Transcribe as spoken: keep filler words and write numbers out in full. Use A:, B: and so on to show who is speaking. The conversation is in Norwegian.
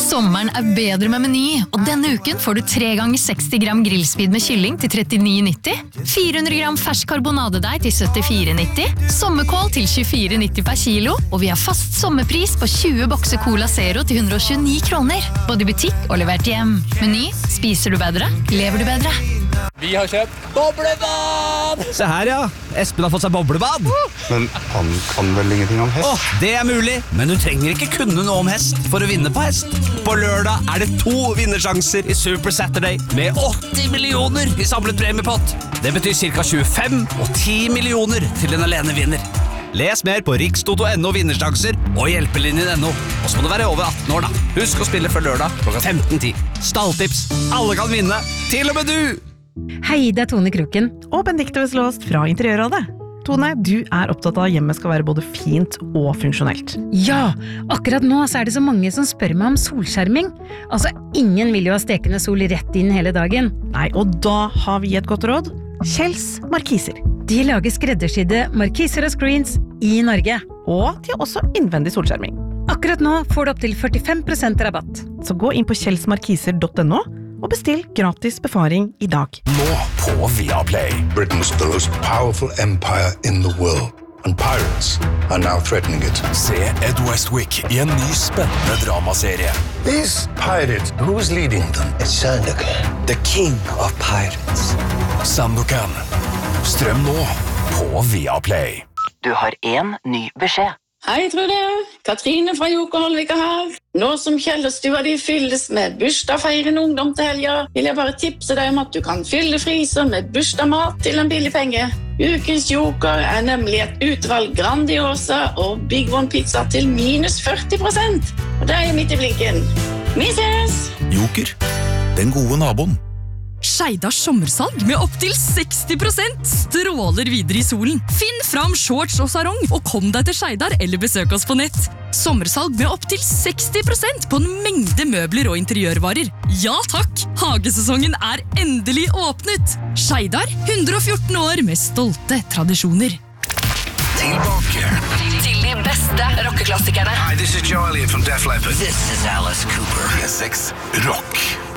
A: Sommeren er bedre med Meny, og denne uken får du tre ganger seksti gram grillspid med kylling til trettini nitti, fire hundre gram fersk karbonadedeig til syttifire nitti, sommerkål til tjuefire nitti per kilo, og vi har fast sommerpris på tjue bokser Cola Zero til hundre og tjueni kroner, både i butikk og levert hjem. Meny, spiser du bedre, lever du bedre.
B: Vi har kjøpt boblebad!
C: Se her, ja. Espen har fått seg boblebad.
D: Men han kan vel ingenting om hest?
C: Åh, det er mulig, men du trenger ikke kunne noe om hest for å vinne på hest. På lørdag er det to vinnersjanser i Super Saturday med åtti millioner i samlet premiepott. Det betyr cirka tjuefem og ti millioner til en alene vinner. Les mer på rikstoto punktum no vinnersjanser og hjelpelinjen punktum no. Og så må du være over atten år da. Husk å spille før lørdag klokka femten ti. Stalltips. Alle kan vinne. Til og med du!
E: Hei, det er Tone Kroken.
F: Og Benedikte Veslåst fra Interiørrådet. Tone, du er opptatt av at hjemmet skal være både fint og funksjonelt.
E: Ja, akkurat nå så er det så mange som spør meg om solskjerming. Altså, ingen vil jo ha stekende sol rett inn hele dagen.
F: Nei, og da har vi et godt råd. Kjells Markiser.
E: De lager skreddersydde markiser og screens i Norge.
F: Og de har også innvendig solskjerming.
E: Akkurat nå får du opp til førtifem prosent rabatt.
F: Så gå inn på kjells markiser punktum no og bestill gratis befaring i dag.
G: Nå på Viaplay.
H: Britain's the most powerful empire in the world, and pirates are now threatening it.
G: Se Ed Westwick i en ny spennende dramaserie.
H: These pirates, who's leading them? It's Sandokan,
I: the king of pirates.
G: Sandokan. Strøm nå på Viaplay.
J: Du har en ny beskjed.
K: Hei, Trude. Katrine fra Joker Holvika her. Nå som Kjellerstua de fylles med bursdagsfeirende ungdom til helga, vil jeg bare tipse deg om at du kan fylle friser med bursdagsmat til en billig penge. Ukens Joker er nemlig et utvalg Grandiosa og Big One pizza til minus førti prosent. Og det er midt i blinken. Vi ses!
G: Joker, den gode naboen.
L: Skeidars sommersalg med opp til seksti prosent stråler videre i solen. Finn fram shorts og sarong, og kom deg til Skeidar eller besøk oss på nett. Sommersalg med opp til seksti prosent på en mengde møbler og interiørvarer. Ja takk, hagesesongen er endelig åpnet. Skeidar, hundre og fjorten år med stolte tradisjoner.
G: Tilbake
A: Til de beste rockeklassikerne.
G: Hi, this is Joe Elliott from Def Leppard. This is Alice Cooper. P seks Rock.